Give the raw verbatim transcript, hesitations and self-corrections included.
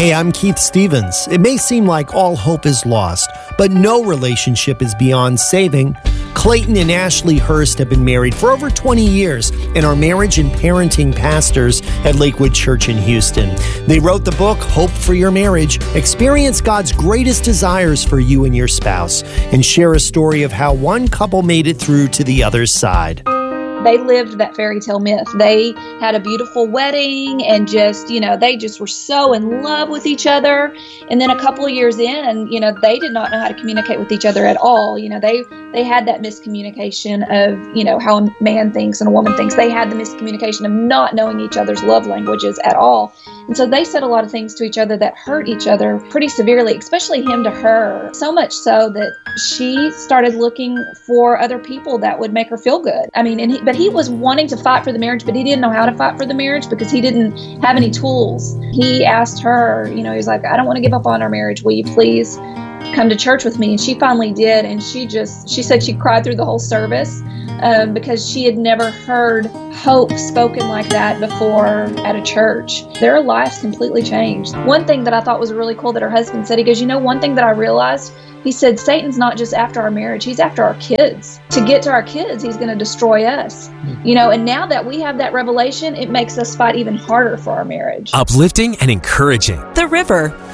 Hey, I'm Keith Stevens. It may seem like all hope is lost, but no relationship is beyond saving. Clayton and Ashley Hurst have been married for over twenty years and are marriage and parenting pastors at Lakewood Church in Houston. They wrote the book, Hope for Your Marriage. Experience God's greatest desires for you and your spouse and share a story of how one couple made it through to the other side. They lived that fairy tale myth. They had a beautiful wedding and just, you know, they just were so in love with each other. And then a couple of years in, you know, they did not know how to communicate with each other at all. You know, they, they had that miscommunication of, you know, how a man thinks and a woman thinks. They had the miscommunication of not knowing each other's love languages at all. And so they said a lot of things to each other that hurt each other pretty severely, especially him to her. So much so that she started looking for other people that would make her feel good. I mean, and he, but he was wanting to fight for the marriage, but he didn't know how to fight for the marriage because he didn't have any tools. He asked her, you know, he was like, I don't want to give up on our marriage. Will you please come to church with me? And she finally did. And she just, she said she cried through the whole service um, because she had never heard hope spoken like that before at a church. Their lives completely changed. One thing that I thought was really cool that her husband said, he goes, you know, one thing that I realized, he said, Satan's not just after our marriage, he's after our kids. To get to our kids, he's going to destroy us. Mm-hmm. You know, and now that we have that revelation, it makes us fight even harder for our marriage. Uplifting and encouraging. The River,